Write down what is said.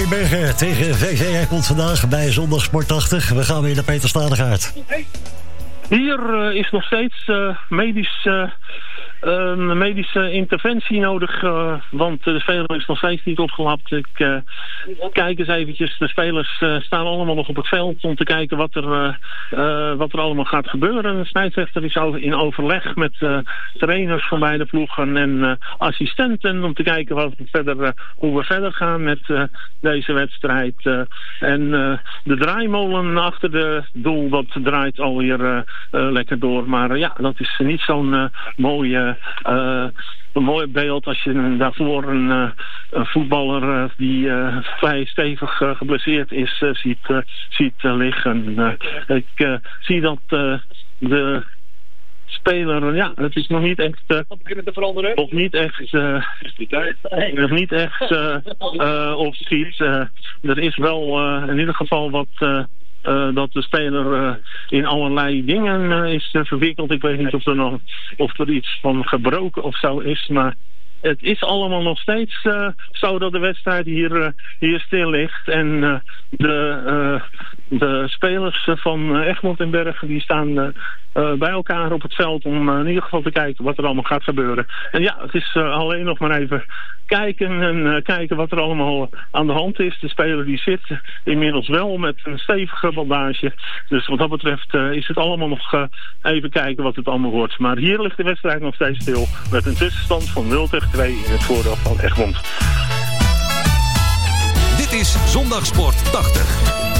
Draaibergen tegen VV Egmond vandaag bij Zondagsport 80. We gaan weer naar Peter Stadegaard. Hier is nog steeds medische interventie nodig, want de speler is nog steeds niet opgelapt. Ik kijk eens eventjes, de spelers staan allemaal nog op het veld om te kijken wat er allemaal gaat gebeuren. De scheidsrechter is in overleg met trainers van beide ploegen en assistenten om te kijken hoe we verder gaan met deze wedstrijd. En de draaimolen achter de doel, dat draait alweer lekker door. Maar ja, dat is niet zo'n een mooi beeld als je daarvoor een voetballer die vrij stevig geblesseerd is ziet liggen. Ik zie dat de speler, ja, het is nog niet echt opschiet. Er is wel in ieder geval wat dat de speler in allerlei dingen is verwikkeld. Ik weet niet of er iets van gebroken of zo is, maar het is allemaal nog steeds zo dat de wedstrijd hier stil ligt. En de spelers van Egmond en Bergen die staan bij elkaar op het veld om in ieder geval te kijken wat er allemaal gaat gebeuren. En ja, het is alleen nog maar even kijken wat er allemaal aan de hand is. De speler die zit inmiddels wel met een stevige bandage. Dus wat dat betreft is het allemaal nog even kijken wat het allemaal wordt. Maar hier ligt de wedstrijd nog steeds stil met een tussenstand van 0-2 in het voordeel van Egmond. Dit is Zondagsport 80.